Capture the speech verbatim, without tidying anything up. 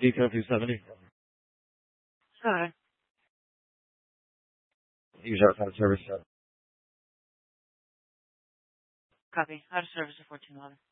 Deco two seventy. Go ahead. Use out of service. Copy. Out of service at fourteen eleven.